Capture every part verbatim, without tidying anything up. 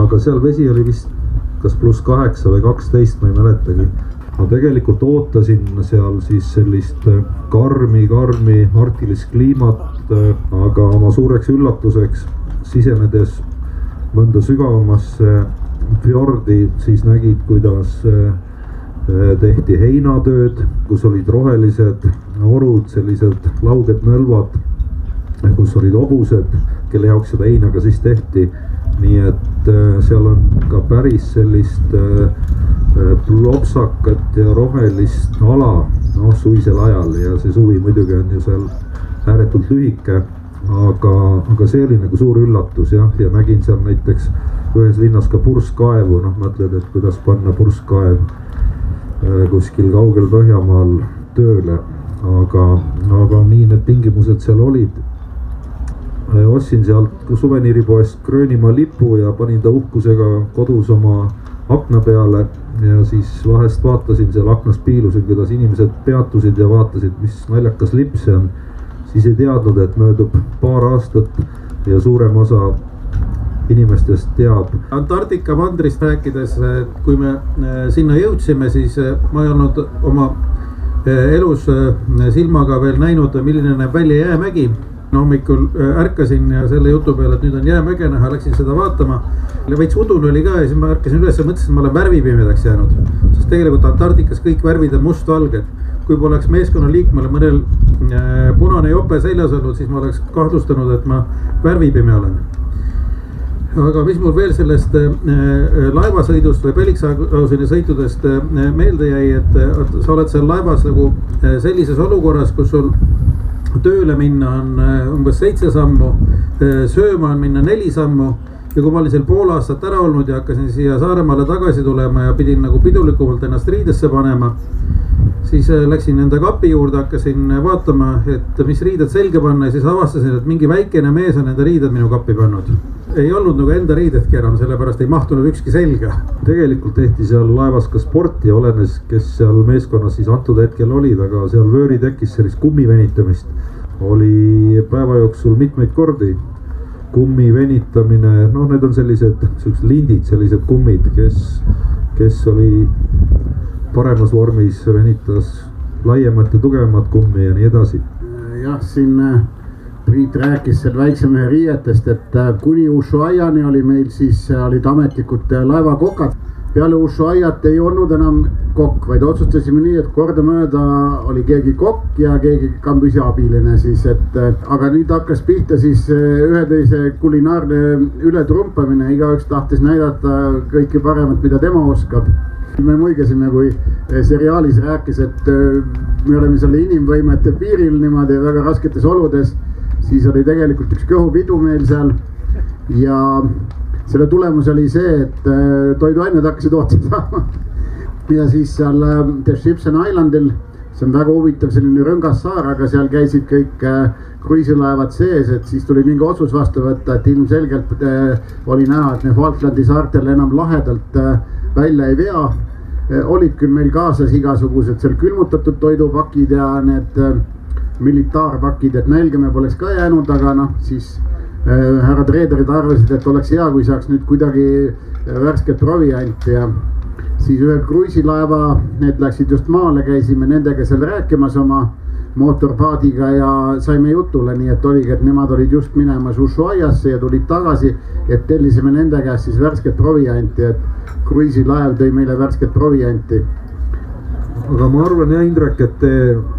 aga seal vesi oli vist kas pluss kaheksa või kaksteist, ma ei mäletagi. Ma tegelikult ootasin seal siis sellist karmi, karmi arktilist kliimat, aga oma suureks üllatuseks sisenedes mõnda sügavamasse fjordi, siis nägid, kuidas tehti heinatööd, kus olid rohelised orud, sellised lauged nõlvad, kus olid hobused, kelle jaoks seda heinaga siis tehti. Nii et seal on ka päris sellist plopsakat ja rohelist ala, noh, suvisel ajal, ja see suvi muidugi on ju seal ääretult lühike, aga, aga see oli nagu suur üllatus, jah, ja nägin seal näiteks ühes linnas ka purskkaevu, noh, mõtled, et kuidas panna purskkaev kuskil kaugel Põhjamaal tööle, aga, aga nii need tingimused seal olid. Ostsin sealt suveniiripoest Gröönimaa lipu ja panin ta uhkusega kodus oma akna peale ja siis vahest vaatasin seal aknas piilusin, kuidas inimesed peatusid ja vaatasid, mis naljakas lipp see on. Siis ei teadnud, et möödub paar aastat ja suurem osa inimestest teab. Antarktika mandrist rääkides, kui me sinna jõudsime, siis ma ei olnud oma elus silmaga veel näinud, milline näeb välja jäämägi. Hommikul ärkasin ja selle jutu peale, et nüüd on jäämäge näha, läksin seda vaatama. Veits udun oli ka ja siis ma ärkasin üles ja mõtlesin, et ma olen värvipimedaks jäänud. Sest tegelikult Antarktikas kõik värvid on mustvalged. Kui poleks meeskonna liikmele mõnel punane jope seljas olnud, siis ma oleks kahtlustanud, et ma värvipime olen. Aga mis mul veel sellest laevasõidust või Bellingshausen sõitudest meelde jäi, et sa oled seal laevas nagu sellises olukorras, kus sul tööle minna on umbes seitse sammu, sööma on minna neli sammu ja kui ma olin seal pool aastat ära olnud ja hakkasin siia Saaremaale tagasi tulema ja pidin nagu pidulikumalt ennast riidesse panema, siis läksin enda kapi juurde, hakkasin vaatama, et mis riided selga panna ja siis avastasin, et mingi väikene mees on enda riided minu kappi pannud. Ei olnud nagu enda riidetki enam, sellepärast ei mahtunud ükski selga. Tegelikult tehti seal laevas ka sporti, olenes, kes seal meeskonnas siis antud hetkel olid, aga seal vööri tekkis sellist kummi venitamist. Oli päeva jooksul mitmeid kordi. Kummi venitamine, noh, need on sellised, sellised lindid, sellised kummid, kes, kes oli paremas vormis, venitas laiemat ja tugevamat kummi ja nii edasi. Jah, siin Priit rääkis seal väikseme riietest, et kuni Ushuaiani oli meil siis olid ametlikud laevakokad. Peale Ushuaiat ei olnud enam kokk, vaid otsustasime nii, et kordamööda oli keegi kokk ja keegi kambüsi abiline siis, et aga nüüd hakkas pihta siis ühe teise kulinaarne ületrumpamine, igaüks tahtis näidata kõike paremat, mida tema oskab. Me muigasime, kui seriaalis rääkis, et me oleme selle inimvõimete piiril niimoodi väga rasketes oludes, siis oli tegelikult üks kõhupidu meil seal ja selle tulemus oli see, et toiduained hakkasid otsa saama. Ja siis seal Deception Islandil, see on väga huvitav selline rõngas saar, aga seal käisid kõik kruiisilaevad sees, et siis tuli mingi otsus vastu võtta, et ilmselgelt oli näha, et ne Falklandi saartel enam lahedalt välja ei vea. Olid küll meil kaasas igasugused seal külmutatud toidupakid ja need militaarpakid, et nälgame poleks ka jäänud, aga noh, siis härrad reederid arvasid, et oleks hea, kui saaks nüüd kuidagi värsket provianti ja siis ühe kruiisilaeva, need läksid just maale, käisime nendega seal rääkimas oma mootorpaadiga ja saime jutule, nii et oligi, et nemad olid just minemas Ushuaiasse ja tulid tagasi, et tellisime nende käest siis värsket provianti, et kruiisilaev tõi meile värsket provianti. Aga ma arvan jah, Indrek, et te,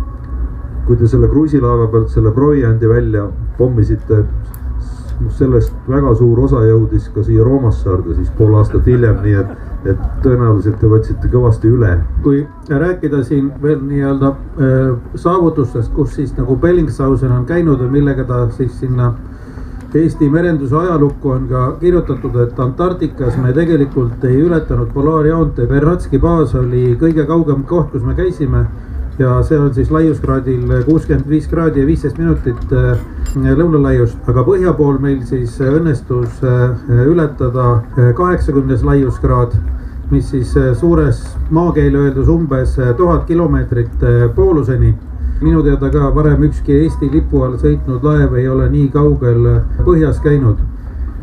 kui te selle kruiisilaeva pealt selle proviandi välja pommisite, sellest väga suur osa jõudis ka siia Roomassaarde siis pool aastat hiljem, nii et, et tõenäoliselt te võtsite kõvasti üle. Kui rääkida siin veel nii-öelda äh, saavutustest, kus siis nagu Bellingshausen on käinud ja millega ta siis sinna Eesti merenduse ajalukku on ka kirjutatud, et Antarktikas me tegelikult ei ületanud polaarjoont. Verratski baas oli kõige kaugem koht, kus me käisime ja see on siis laiuskraadil kuuskümmend viis kraadi ja viisteist minutit lõunalaiust, aga põhja pool meil siis õnnestus ületada kaheksakümnes laiuskraad, mis siis suures maakeele öeldus umbes tuhat kilomeetrit pooluseni. Minu teada ka varem ükski Eesti lipu all sõitnud laev ei ole nii kaugel põhjas käinud.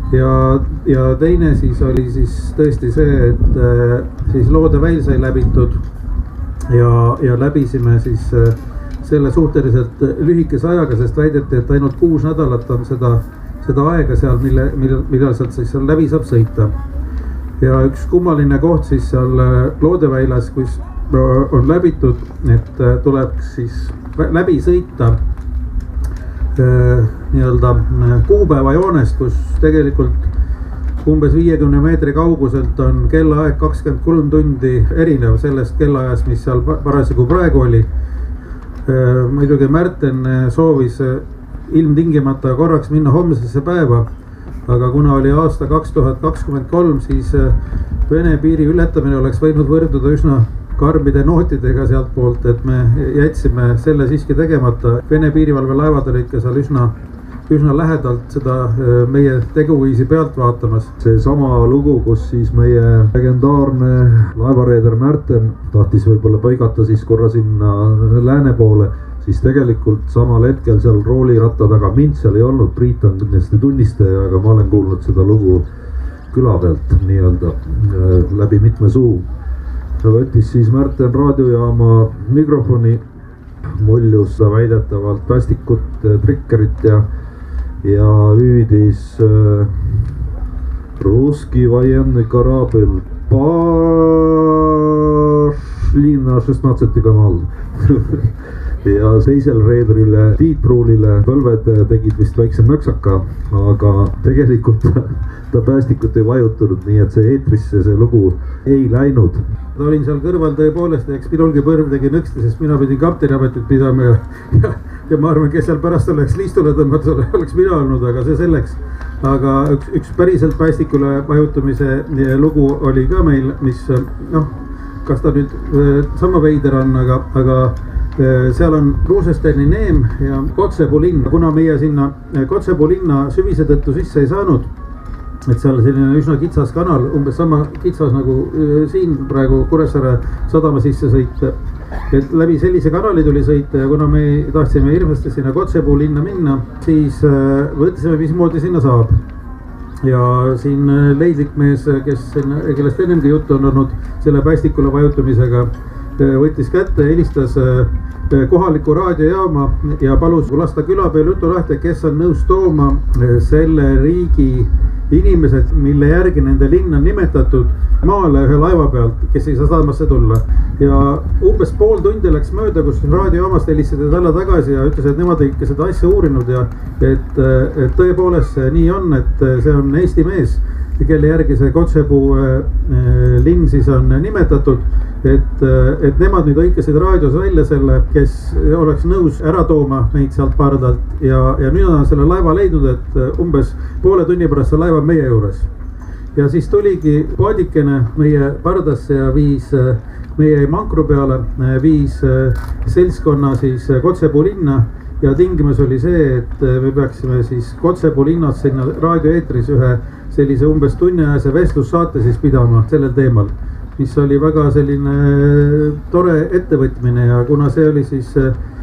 ja, ja teine siis oli siis tõesti see, et siis Loodeväil sai läbitud ja, ja läbisime siis selle suhteliselt lühikese ajaga, sest väideti, et ainult kuus nädalat on seda, seda aega seal, mille, mille, millal sealt siis seal läbi saab sõita. Ja üks kummaline koht siis seal Loodeväilas, kus on läbitud, et tuleb siis läbi sõita äh, nii-öelda kuupäeva joonest, kus tegelikult umbes viiekümne meetri kauguselt on kellaaeg kakskümmend kolm tundi erinev sellest kellaajast, mis seal parasjagu praegu oli. Äh, muidugi Märten soovis ilmtingimata korraks minna homsesse päeva. Aga kuna oli aasta kaks tuhat kakskümmend kolm, siis Vene piiri ületamine oleks võinud võrduda üsna karmide nootidega sealt poolt, et me jätsime selle siiski tegemata. Vene piirivalve laevad olid ka seal üsna, üsna lähedalt seda meie teguviisi pealt vaatamas. See sama lugu, kus siis meie legendaarne laevareeder Märten tahtis võib-olla paigata siis korra sinna lääne poole, siis tegelikult samal hetkel seal rooliratta taga mind seal ei olnud, Priit on kindlasti tunnistaja, aga ma olen kuulnud seda lugu küla pealt nii-öelda läbi mitme suu. Võttis siis Märten raadiojaama mikrofoni, muljus väidetavalt päästikut, trikkerit ja, ja hüüdis äh, Ruski vajenni karabil Pašli na šestnadseti kanal. Ja teisel reederile Tiit Pruulile põlved tegid vist väikse möksaka, aga tegelikult ta päästikut ei vajutunud, nii et see eetrisse see lugu ei läinud. Ta olin seal kõrval tõepoolest, eks minulgi põrv tegi nõksti, sest mina pidin kapteniametit pidama ja, ja, ja ma arvan, kes seal pärast oleks liistule tõmmata, oleks mina olnud, aga see selleks. Aga üks, üks päriselt päästikule vajutamise lugu oli ka meil, mis noh, kas ta nüüd sama veider on, aga, aga seal on Ruusesteni neem ja Kotsepuu linn. Kuna meie sinna Kotsepuu linna süvise tõttu sisse ei saanud, et seal selline üsna kitsas kanal, umbes sama kitsas nagu siin praegu Kuressaare sadama sisse sõita. Et läbi sellise kanali tuli sõita ja kuna me tahtsime hirmsasti sinna Kotsepuu linna minna, siis võtsime, mismoodi sinna saab. Ja siin leidlik mees, kes, kellest ennemgi juttu on olnud selle päästikule vajutamisega, võttis kätte, helistas kohaliku raadiojaama ja palus lasta küla peal jutu lahti, kes on nõus tooma selle riigi inimesed, mille järgi nende linn on nimetatud maale ühe laeva pealt, kes ei saa sadamasse tulla. Ja umbes pool tundi läks mööda, kus raadiojaamast helistasid talle tagasi ja ütles, et nemad ikka seda asja uurinud ja et, et tõepoolest see nii on, et see on Eesti mees, kelle järgi see Kotsepuu linn siis on nimetatud, et, et nemad nüüd õikasid raadios välja selle, kes oleks nõus ära tooma meid sealt pardalt ja, ja nüüd on selle laeva leidnud, et umbes poole tunni pärast see laeva meie juures. Ja siis tuligi paadikene meie pardasse ja viis meie mankru peale, viis seltskonna siis Kotsepuu linna. Ja tingimus oli see, et me peaksime siis Kotsepuu linnas sinna raadioeetris ühe sellise umbes tunniajase vestlussaate siis pidama sellel teemal, mis oli väga selline tore ettevõtmine ja kuna see oli siis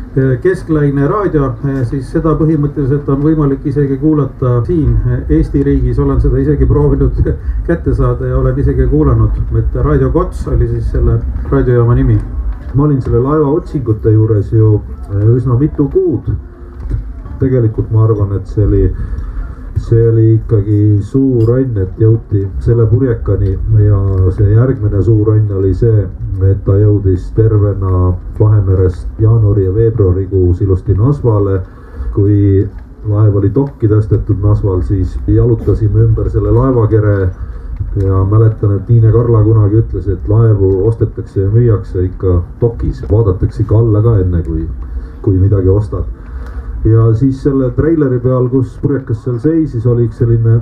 kesklaine raadio, siis seda põhimõtteliselt on võimalik isegi kuulata siin Eesti riigis, olen seda isegi proovinud kätte saada ja olen isegi kuulanud, et Raadio Kots oli siis selle raadiojaama nimi. Ma olin selle laeva otsingute juures ju üsna mitu kuud. Tegelikult ma arvan, et see oli, see oli ikkagi suur õnn, et jõuti selle purjekani ja see järgmine suur õnn oli see, et ta jõudis tervena Vahemerest jaanuari ja veebruarikuus ilusti Nasvale. Kui laev oli dokki tõstetud Nasval, siis jalutasime ümber selle laevakere. Ja mäletan, et Niine Karla kunagi ütles, et laevu ostetakse ja müüakse ikka dokis. Vaadatakse ikka alla ka enne, kui, kui midagi ostad. Ja siis selle treileri peal, kus purjekas seal seisis, oli üks selline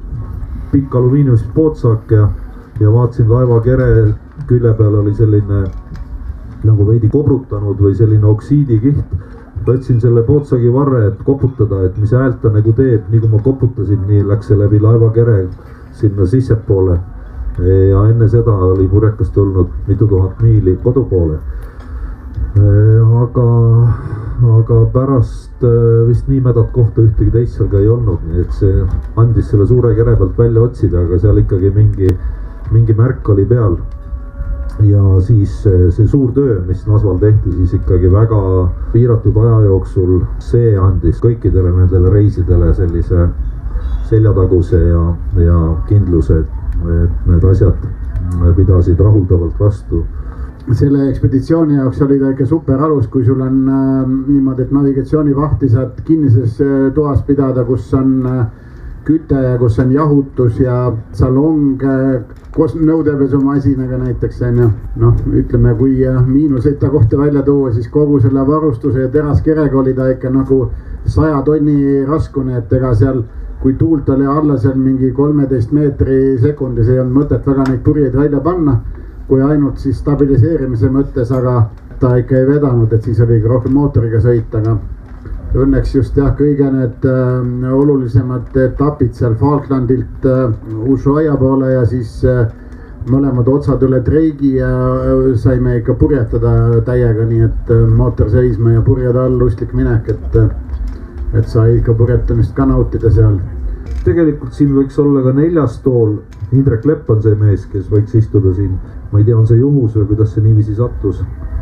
pikk alumiiniumist pootsak ja, ja vaatasin laeva kere külje peal oli selline nagu veidi kobrutanud või selline oksiidikiht. Võtsin selle pootsagi varre, et koputada, et mis häält ta nagu teeb. Nii kui ma koputasin, nii läks see läbi laeva kere sinna sissepoole ja enne seda oli purjekas tulnud mitu tuhat miili kodu poole. Aga aga pärast vist nii mädat kohta ühtegi teist seal ka ei olnud, nii et see andis selle suure kere pealt välja otsida, aga seal ikkagi mingi, mingi märk oli peal. Ja siis see suur töö, mis Nasval tehti, siis ikkagi väga piiratud aja jooksul, see andis kõikidele nendele reisidele sellise seljataguse ja, ja kindluse, et need asjad pidasid rahuldavalt vastu. Selle ekspeditsiooni jaoks oli ta ikka super alus, kui sul on äh, niimoodi, et navigatsioonivahti saad kinnises äh, toas pidada, kus on äh, küte ja kus on jahutus ja salong äh, koos nõudepesumasinaga näiteks on ju. Noh, ütleme, kui äh, miinuseid ta kohta välja tuua, siis kogu selle varustuse ja teraskerega oli ta ikka nagu saja tonni raskune, et ega seal, kui tuult oli alla seal mingi kolmeteist meetri sekundis, ei olnud mõtet väga neid purjeid välja panna, kui ainult siis stabiliseerimise mõttes, aga ta ikka ei vedanud, et siis oli rohkem mootoriga sõita, aga õnneks just jah, kõige need äh, olulisemad etapid seal Falklandilt äh, Ushuaia poole ja siis äh, mõlemad otsad üle Dreigi ja äh, saime ikka purjetada täiega, nii et äh, mootor seisma ja purjed all ustlik minek, et, äh, et sai ikka purjetamist ka nautida seal. Tegelikult siin võiks olla ka neljas tool. Indrek Lepp on see mees, kes võiks istuda siin. Ma ei tea, on see juhus või kuidas see niiviisi sattus.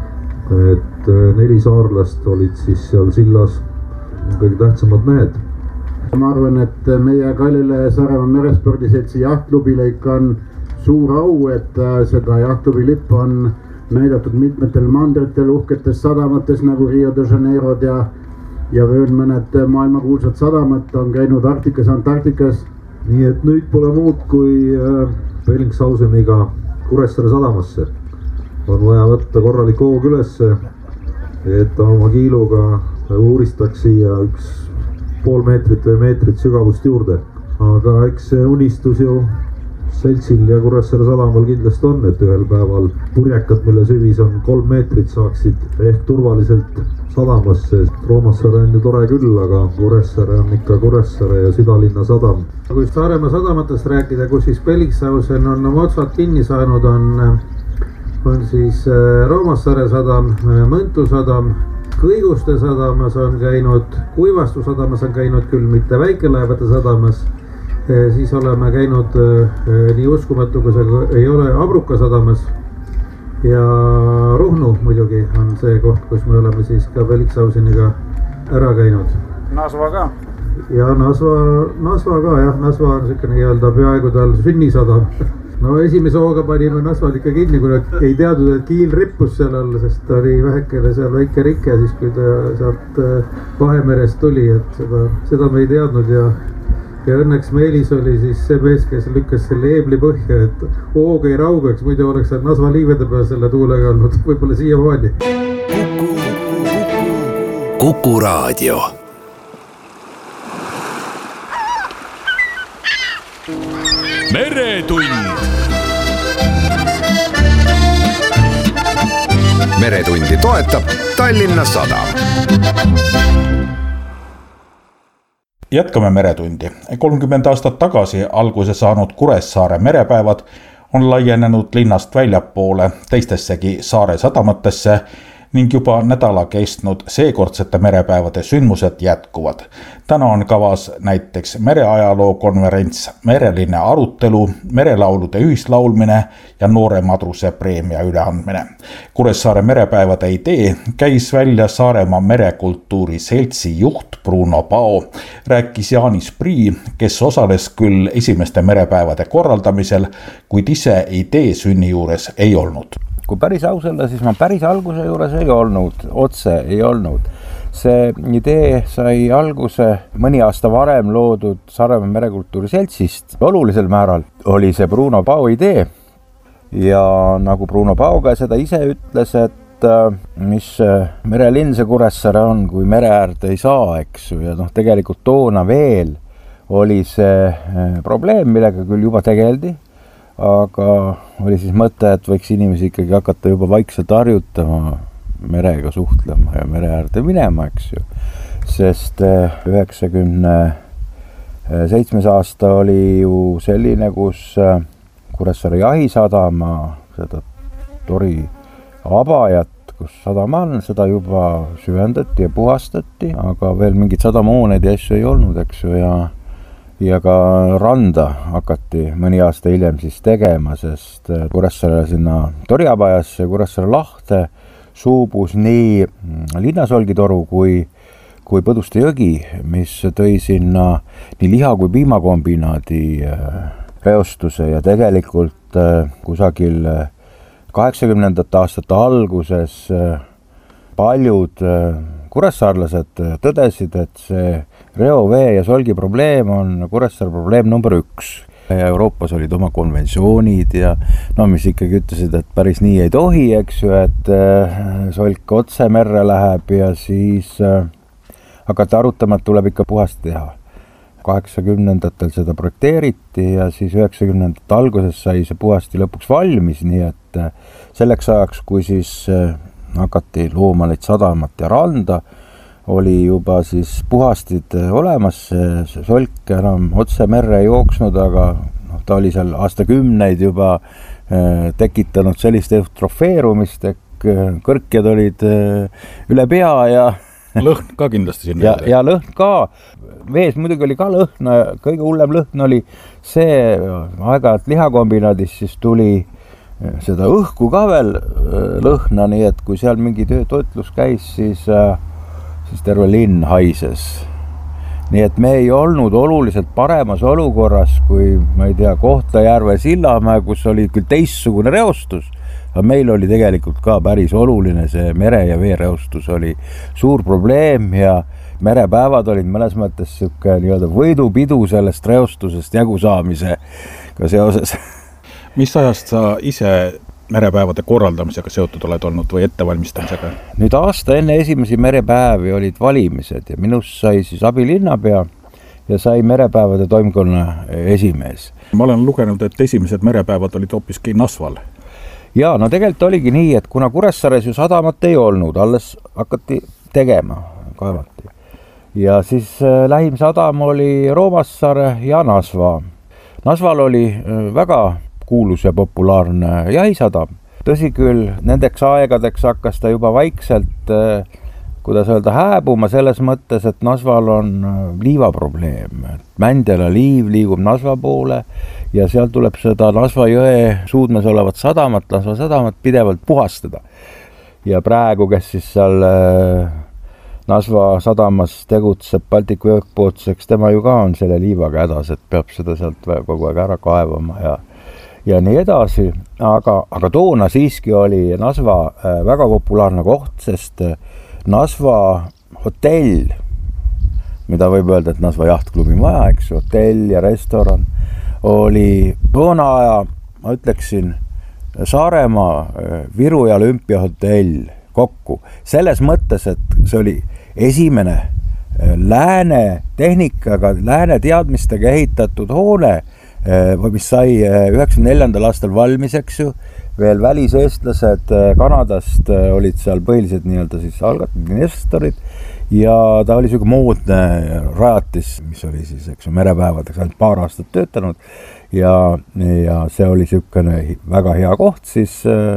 Et neli saarlast olid siis seal sillas kõige tähtsamad mehed. Ma arvan, et meie Kaljale Saaremaa merespordiseltsi jahtklubil ikka on suur au, et seda jahtklubi lipp on näidatud mitmetel mandritel, uhketes sadamates nagu Rio de Janeirod ja ja veel mõned maailmakuulsad sadamat on käinud Arktikas, Antarktikas. Nii et nüüd pole muud kui Bellingshauseniga Kuressaare sadamasse. On vaja võtta korralik hoog ülesse, et ta oma kiiluga uuristaks siia üks pool meetrit või meetrit sügavust juurde. Aga eks see unistus ju seltsil ja Kuressaare sadamal kindlasti on, et ühel päeval purjekad, mille süvis on kolm meetrit, saaksid ehk turvaliselt sadamasse. Roomassaare on ju tore küll, aga Kuressaare on ikka Kuressaare ja südalinna sadam. Kui Saaremaa sadamatest rääkida, kus siis Bellingshausen on oma otsad kinni saanud, on, on siis Roomassaare sadam, Mõntu sadam, Kõiguste sadamas on käinud, Kuivastu sadamas on käinud küll mitte väikelaevade sadamas, siis oleme käinud nii uskumatu, kui see ei ole Abruka sadamas ja Ruhnu muidugi on see koht, kus me oleme siis ka Bellingshauseniga ära käinud. Nasva ka? Ja Nasva, Nasva ka jah, Nasva on siuke nii-öelda peaaegu tal sünnisadam. No esimese hooga panime Nasval ikka kinni, kui ei teadnud, et kiil rippus seal all, sest ta oli vähekene seal väike rike, siis kui ta sealt Vahemerest tuli, et seda, seda me ei teadnud ja Ja õnneks Meelis oli siis see mees, kes lükkas selle eebli põhja, et hoog ei raugeks, muidu oleks seal Nasva liivede peal selle tuulega olnud, võib-olla siiamaani. Kuku Raadio. Meretund. Meretundi toetab Tallinna Sadam. Jätkame Meretundi. kolmkümmend aastat tagasi alguse saanud Kuressaare merepäevad on laienenud linnast väljapoole teistessegi saare sadamatesse ning juba nädala kestnud seekordsete merepäevade sündmused jätkuvad. Täna on kavas näiteks mereajaloo konverents, mereline arutelu, merelaulude ühislaulmine ja noore madruse preemia üleandmine. Kuressaare merepäevade idee käis välja Saaremaa merekultuuri seltsi juht Bruno Pao, rääkis Jaanis Prii, kes osales küll esimeste merepäevade korraldamisel, kuid ise idee sünni juures ei olnud. Kui päris ausõlda, siis ma päris alguse juures ei olnud, otse ei olnud. See idee sai alguse mõni aasta varem loodud Saaremaa merekultuuri seltsist. Olulisel määral oli see Bruno Pao idee ja nagu Bruno Pao ka seda ise ütles, et mis merelinn see Kuressaare on, kui mere äärde ei saa, eks ju, ja noh, tegelikult toona veel oli see probleem, millega küll juba tegeldi, aga oli siis mõte, et võiks inimesi ikkagi hakata juba vaikselt harjutama, merega suhtlema ja mere äärde minema, eks ju. Sest üheksakümne seitsmes aasta oli ju selline, kus Kuressaare jahisadama seda Tori abajat kus sadam on, seda juba süvendati ja puhastati, aga veel mingid sadamahooneid ja asju ei olnud, eks ju, ja ja ka randa hakati mõni aasta hiljem siis tegema, sest Kuressaare sinna Torjapajasse ja Kuressaare lahte suubus nii Linnasolgitoru kui, kui Põduste jõgi, mis tõi sinna nii liha- kui piimakombinaadi reostuse ja tegelikult kusagil kaheksakümnendate aastate alguses paljud kuressaarlased tõdesid, et see reovee ja solgi probleem on Kuressaare probleem number üks. Euroopas olid oma konventsioonid ja no mis ikkagi ütlesid, et päris nii ei tohi, eks ju, et solk otse merre läheb ja siis hakati arutama, et tuleb ikka puhast teha. kaheksakümnendatel seda projekteeriti ja siis üheksakümnendate alguses sai see puhasti lõpuks valmis, nii et selleks ajaks, kui siis hakati looma neid sadamat ja randa, oli juba siis puhastid olemas, see solk enam otse merre ei jooksnud, aga noh, ta oli seal aastakümneid juba tekitanud sellist eutrofeerumist, et kõrkjad olid üle pea ja lõhn ka kindlasti sinna. Ja, ja lõhn ka. Vees muidugi oli ka lõhn, kõige hullem lõhn oli see, aeg-ajalt lihakombinaadis siis tuli seda õhku ka veel lõhna, nii et kui seal mingi töötoitlus käis, siis, siis terve linn haises. Nii et me ei olnud oluliselt paremas olukorras kui, ma ei tea, Kohtla-Järve Sillamäe, kus oli küll teistsugune reostus, aga meil oli tegelikult ka päris oluline, see mere- ja veereostus oli suur probleem ja merepäevad olid mõnes mõttes siuke nii-öelda võidupidu sellest reostusest jagu saamisega seoses. Mis ajast sa ise merepäevade korraldamisega seotud oled olnud või ettevalmistamisega? Nüüd aasta enne esimesi merepäevi olid valimised ja minust sai siis abilinnapea ja sai merepäevade toimkonna esimees. Ma olen lugenud, et esimesed merepäevad olid hoopiski Nasval. Jaa, no tegelikult oligi nii, et kuna Kuressaares ju sadamat ei olnud, alles hakati tegema, kaevati. Ja siis lähim sadam oli Roomassaare ja Nasva. Nasval oli väga kuulus ja populaarne jahisadam. Tõsi küll, nendeks aegadeks hakkas ta juba vaikselt, kuidas öelda, hääbuma selles mõttes, et Nasval on liivaprobleem. Mändela liiv liigub Nasva poole ja seal tuleb seda Nasva jõe suudmes olevat sadamat, Nasva sadamat pidevalt puhastada. Ja praegu, kes siis seal Nasva sadamas tegutseb Baltiku jõekpootseks, tema ju ka on selle liivaga hädas, et peab seda sealt kogu aeg ära kaevama ja ja nii edasi, aga, aga toona siiski oli Nasva väga populaarne koht, sest Nasva hotell, mida võib öelda, et Nasva jahtklubi maja, eks, hotell ja restoran, oli toona aja, ma ütleksin, Saaremaa Viru ja olümpiahotell kokku. Selles mõttes, et see oli esimene lääne tehnikaga, lääne teadmistega ehitatud hoone, mis sai üheksakümne neljandal aastal valmis, eks ju, veel väliseestlased Kanadast olid seal põhilised nii-öelda siis algatavad investorid ja ta oli selline moodne rajatis, mis oli siis, eks ju, merepäevadeks ainult paar aastat töötanud ja, ja see oli selline väga hea koht siis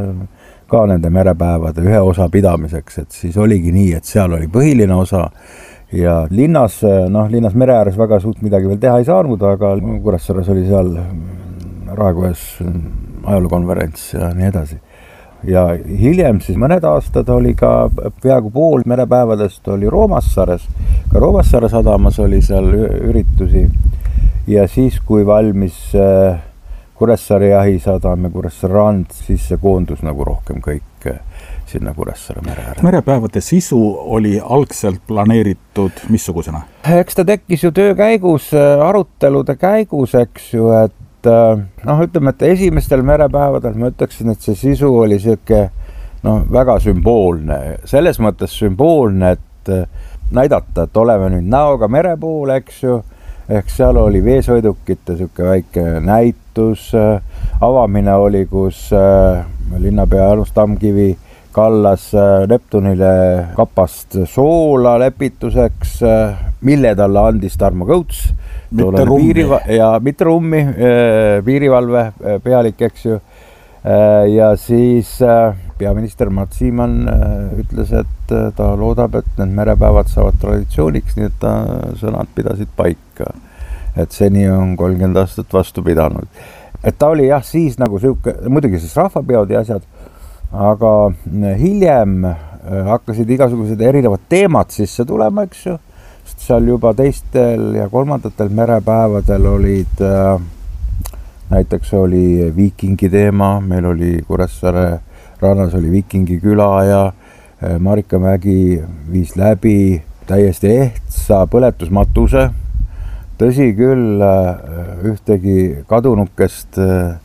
ka nende merepäevade ühe osa pidamiseks, et siis oligi nii, et seal oli põhiline osa ja linnas, noh, linnas mere ääres väga suurt midagi veel teha ei saanud, aga Kuressaares oli seal Raekojas ajalookonverents ja nii edasi. Ja hiljem siis mõned aastad oli ka peaaegu pool merepäevadest oli Roomassaares, ka Roomassaare sadamas oli seal üritusi ja siis, kui valmis Kuressaare jahisadam ja Kuressaare rand, siis see koondus nagu rohkem kõik sinna Kuressaare mere ääre. Merepäevade sisu oli algselt planeeritud missugusena? Eks ta tekkis ju töö käigus, arutelude käigus, eks ju, et noh, ütleme, et esimestel merepäevadel ma ütleksin, et see sisu oli siuke noh, väga sümboolne. Selles mõttes sümboolne, et näidata, et oleme nüüd näoga mere poole, eks ju, ehk seal oli veesõidukite siuke väike näitus, avamine oli, kus linnapea Jaanus Tamkivi kallas Neptunile kapast soola lepituseks, mille talle andis Tarmo Kõuts. Mitte rummi. Ja mitte rummi, piirivalve pealik, eks ju. ja siis peaminister Mart Siimann ütles, et ta loodab, et need merepäevad saavad traditsiooniks, nii et ta sõnad pidasid paika. Et seni on kolmkümmend aastat vastu pidanud. Et ta oli jah siis nagu siuke, muidugi siis rahvapeod ja asjad, aga hiljem hakkasid igasugused erinevad teemad sisse tulema, eks ju. Seal juba teistel ja kolmandatel merepäevadel olid äh, näiteks oli viikingi teema, meil oli Kuressaare rannas oli viikingi küla ja Marika Mägi viis läbi täiesti ehtsa põletusmatuse. Tõsi küll, ühtegi kadunukest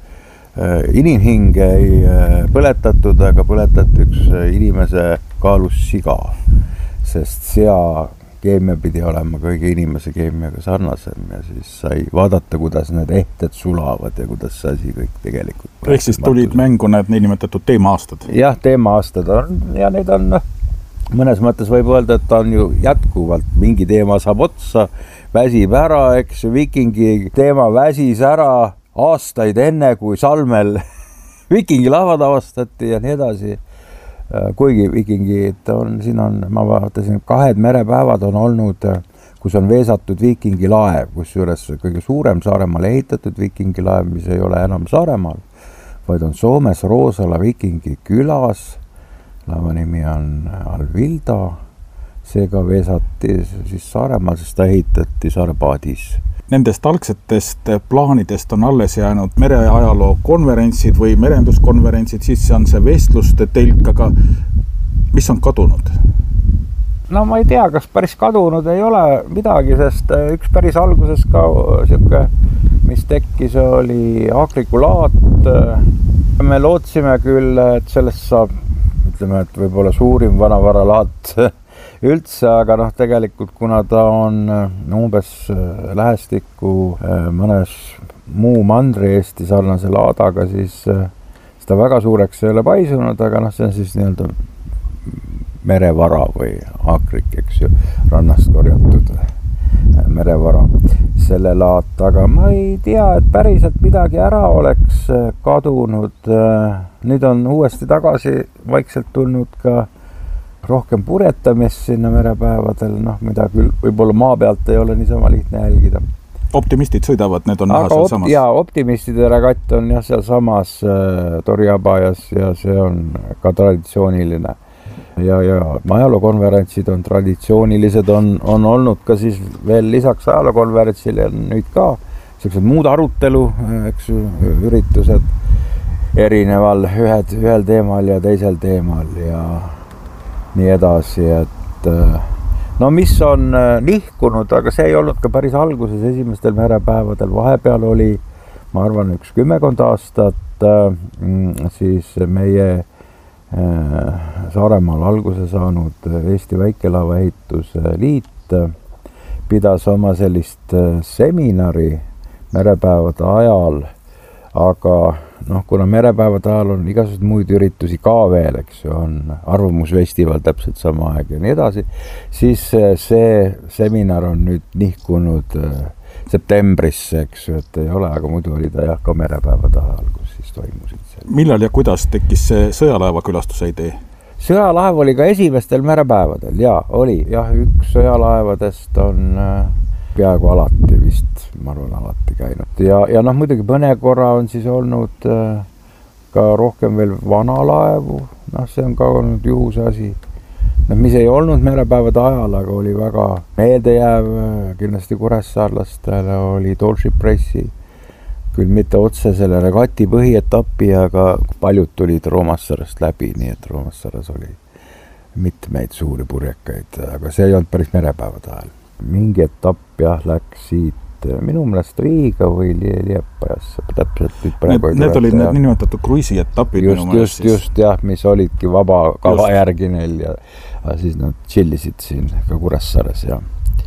inimhinge ei põletatud, aga põletati üks inimese kaalus siga, sest sea keemia pidi olema kõige inimese keemiaga sarnasem ja siis sai vaadata, kuidas need ehted sulavad ja kuidas see asi kõik tegelikult. Ehk siis tulid mängu need niinimetatud teema-aastad? Jah, teema-aastad on ja neid on mõnes mõttes võib öelda, et on ju jätkuvalt mingi teema saab otsa, väsib ära, eks viikingi teema väsis ära aastaid enne, kui Salmel viikingi laevad avastati ja nii edasi. Kuigi viikingid on, siin on, ma vaatasin, kahed merepäevad on olnud, kus on veesatud viikingi laev, kus juures kõige suurem Saaremaal ehitatud viikingi laev, mis ei ole enam Saaremaal, vaid on Soomes Roosala viikingi külas. Laeva nimi on Alvilda, seega veesati siis Saaremaal, sest ta ehitati Saarepaadis. Nendest algsetest plaanidest on alles jäänud mereajaloo konverentsid või merenduskonverentsid, siis on see vestluste telk, aga mis on kadunud? No ma ei tea, kas päris kadunud ei ole midagi, sest üks päris alguses ka siuke, mis tekkis, oli aakrikulaat. Me lootsime küll, et sellest saab, ütleme, et võib-olla suurim vanavaralaat üldse, aga noh, tegelikult kuna ta on umbes lähestikku mõnes muu mandri Eesti sarnase laadaga, siis seda väga suureks ei ole paisunud, aga noh, see on siis nii-öelda merevara või aakrik, eks ju, rannast korjatud merevara selle laat, aga ma ei tea, et päriselt midagi ära oleks kadunud. Nüüd on uuesti tagasi vaikselt tulnud ka rohkem purjetamist sinna merepäevadel, noh, mida küll võib-olla maa pealt ei ole niisama lihtne jälgida. Optimistid sõidavad, need on näha seal op- samas? Jaa, optimistide regatt on jah seal samas äh, Toriabajas ja see on ka traditsiooniline. Ja, ja ajalookonverentsid on traditsioonilised, on, on olnud ka siis veel lisaks ajalookonverentsile nüüd ka sellised muud arutelu, eks üritused erineval ühed, ühel teemal ja teisel teemal ja nii edasi, et no mis on nihkunud, aga see ei olnud ka päris alguses esimestel merepäevadel, vahepeal oli, ma arvan, üks kümmekond aastat, siis meie Saaremaal alguse saanud Eesti Väikelaeva ehituse liit pidas oma sellist seminari merepäevade ajal, aga noh, kuna merepäevade ajal on igasugused muid üritusi ka veel, eks ju, on arvamusfestival täpselt sama aeg ja nii edasi, siis see seminar on nüüd nihkunud septembrisse, eks ju, et ei ole, aga muidu oli ta jah ka merepäevade ajal, kus siis toimusid seal. Millal ja kuidas tekkis see sõjalaeva külastuse idee? Sõjalaev oli ka esimestel merepäevadel, jaa, oli. Jah, üks sõjalaevadest on peaaegu alati vist, ma arvan, alati käinud. Ja, ja noh, muidugi mõne korra on siis olnud ka rohkem veel vanalaevu, noh, see on ka olnud juhuse asi. No, mis ei olnud merepäevade ajal, aga oli väga meeldejääv, kindlasti Kuressaarlastele oli Tallship Race'i, küll mitte otse selle regati põhietapi, aga paljud tulid Roomassaarest läbi, nii et Roomassaares oli mitmeid suuri purjekaid, aga see ei olnud päris merepäevade ajal. Mingi etapp jah läks siit minu meelest Riiga või Liepajasse täpselt. Need, need olid need nimetatud kruisi etapid just, minu meelest. Just, just jah, mis olidki vaba kava just. Järgi neil ja, ja siis nad chillisid siin ka Kuressaares ja,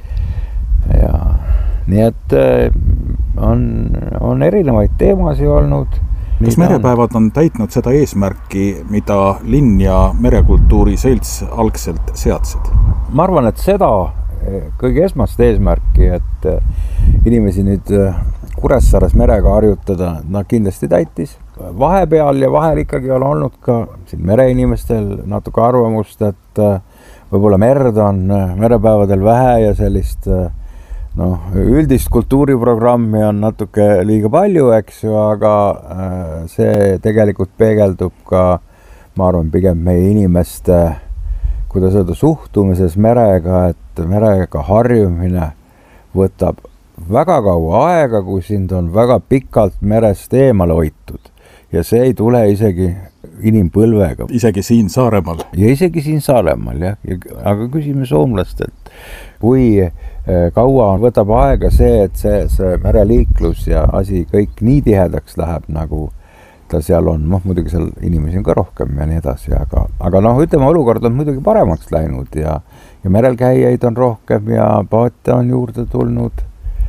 ja nii et on, on erinevaid teemasi olnud. Kas merepäevad on täitnud seda eesmärki, mida linn ja merekultuuri selts algselt seadsid? Ma arvan, et seda kõige esmast eesmärki, et inimesi nüüd Kuressaares merega harjutada, nad kindlasti täitis. vahepeal ja vahel ikkagi on olnud ka siin mereinimestel natuke arvamust, et võib-olla merd on merepäevadel vähe ja sellist noh, üldist kultuuriprogrammi on natuke liiga palju, eks ju, aga see tegelikult peegeldub ka, ma arvan, pigem meie inimeste, kuidas öelda, suhtumises merega, et merega harjumine võtab väga kaua aega, kui sind on väga pikalt merest eemale hoitud ja see ei tule isegi inimpõlvega. Isegi siin Saaremaal? Ja isegi siin Saaremaal, jah. Ja, aga küsime soomlastelt, kui kaua võtab aega see, et see, see mereliiklus ja asi kõik nii tihedaks läheb, nagu ta seal on. Noh, muidugi seal inimesi on ka rohkem ja nii edasi, aga, aga noh, ütleme, olukord on muidugi paremaks läinud ja, ja merel käijaid on rohkem ja paate on juurde tulnud.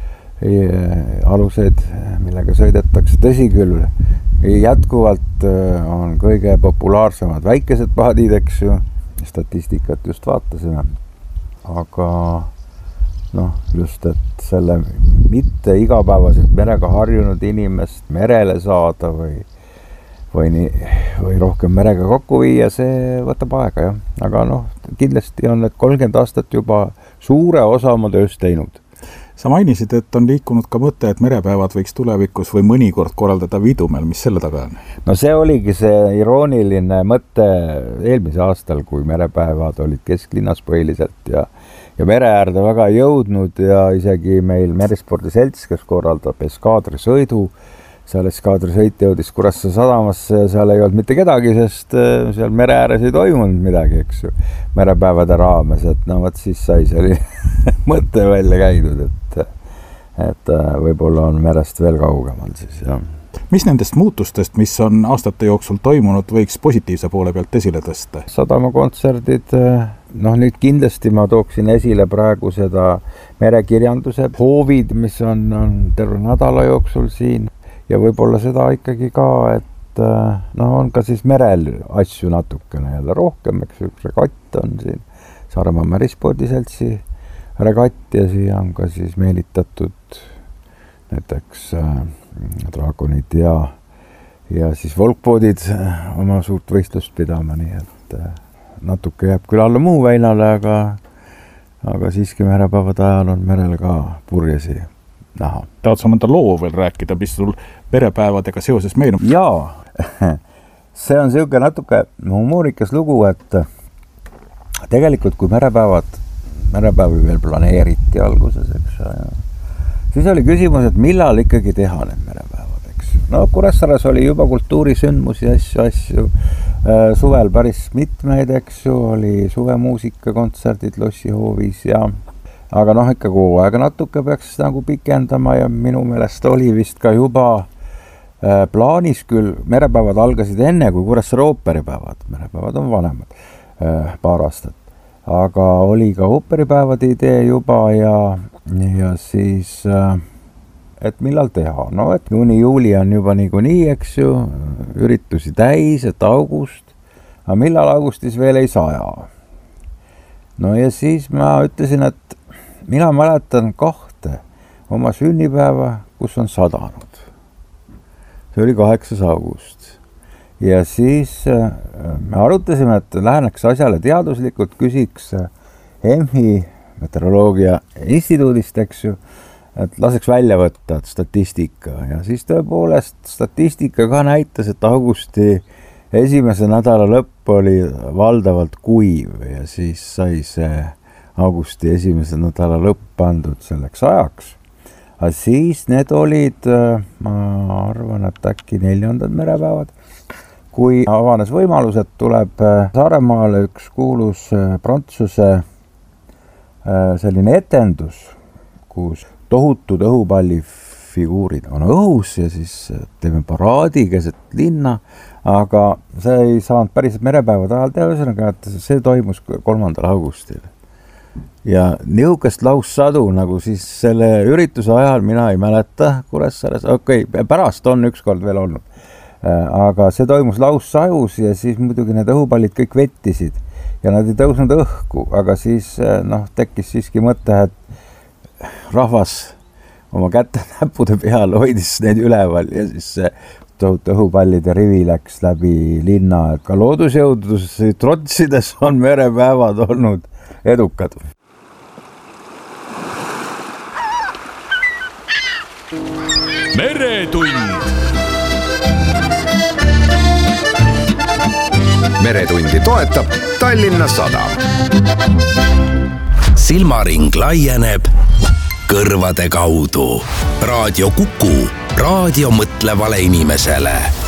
Aluseid, millega sõidetakse, tõsi küll, jätkuvalt on kõige populaarsemad väikesed paadid, eks ju, statistikat just vaatasime, aga noh, just, et selle mitte igapäevaselt merega harjunud inimest merele saada või, või, nii, või rohkem merega kokku viia, see võtab aega, jah. Aga noh, kindlasti on need kolmkümmend aastat juba suure osa oma tööst teinud. Sa mainisid, et on liikunud ka mõte, et merepäevad võiks tulevikus või mõnikord korraldada Vidumel. Mis selle taga on? No see oligi see irooniline mõte eelmise aastal, kui merepäevad olid kesklinnas põhiliselt ja, ja mere äärde väga jõudnud ja isegi meil Merispordiselts, kes korraldab eskaadrisõidu, seal eskaadrisõit jõudis Kuressaare sadamasse ja seal ei olnud mitte kedagi, sest seal mere ääres ei toimunud midagi, eks ju, merepäevade raames, et no võt siis sai see mõte välja käidud, et, et võib-olla on merest veel kaugemal siis, jah. Mis nendest muutustest, mis on aastate jooksul toimunud, võiks positiivse poole pealt esile tõsta? Sadamakontserdid, noh nüüd kindlasti ma tooksin esile praegu seda merekirjanduse hoovid, mis on, on terve nädala jooksul siin. Ja võib-olla seda ikkagi ka, et no on ka siis merel asju natukene jälle rohkem, eks üks regatt on siin, Saaremaa Merispordiseltsi regatt ja siia on ka siis meelitatud näiteks äh, draagonid ja, ja siis volkpoodid oma suurt võistlust pidama, nii et äh, natuke jääb küll alla muu väinale, aga, aga siiski merepäevade ajal on merel ka purjesi näha. Tahad sa mõnda loo veel rääkida, mis sul merepäevadega seoses meenub? Jaa, see on siuke natuke humoorikas lugu, et tegelikult kui merepäevad, merepäevi veel planeeriti alguses, eks, ja siis oli küsimus, et millal ikkagi teha need merepäevad, eks. No Kuressaares oli juba kultuurisündmusi asju, asju, suvel päris mitmeid, eks ju, oli suvemuusikakontserdid Lossihoovis ja aga noh, ikka kuu aega natuke peaks nagu pikendama ja minu meelest oli vist ka juba äh, plaanis küll, merepäevad algasid enne kui Kuressaare ooperipäevad, merepäevad on vanemad äh, paar aastat, aga oli ka ooperipäevade idee juba ja, ja siis, äh, et millal teha, no et juuni-juuli on juba niikuinii, eks ju, üritusi täis, et august, aga millal augustis veel ei saja. No ja siis ma ütlesin, et mina mäletan kahte oma sünnipäeva, kus on sadanud. See oli kaheksas august. Ja siis me arutasime, et läheneks asjale teaduslikult, küsiks M H I meteoroloogia instituudist, eks ju, et laseks välja võtta statistika. Ja siis tõepoolest statistika ka näitas, et augusti esimese nädala lõpp oli valdavalt kuiv ja siis sai see augusti esimese nädala lõpp pandud selleks ajaks. Aga siis need olid, ma arvan, et äkki neljandad merepäevad, kui avanes võimalus, et tuleb Saaremaale üks kuulus Prantsuse selline etendus, kus tohutud õhupallifiguurid on õhus ja siis teeme paraadi keset linna, aga see ei saanud päriselt merepäevade ajal teha, ühesõnaga, et see toimus kolmandal augustil. Ja niisugust laussadu, nagu siis selle ürituse ajal mina ei mäleta Kuressaares, okei, okay, pärast on ükskord veel olnud, aga see toimus laussajus ja siis muidugi need õhupallid kõik vettisid ja nad ei tõusnud õhku, aga siis noh, tekkis siiski mõte, et rahvas oma kätte näppude peal hoidis neid üleval ja siis see tohutu õhupallide rivi läks läbi linna, et ka loodusjõudusi trotsides on merepäevad olnud edukad. meretund. meretundi toetab Tallinna Sadam. silmaring laieneb kõrvade kaudu. Raadio Kuku, raadio mõtlevale inimesele.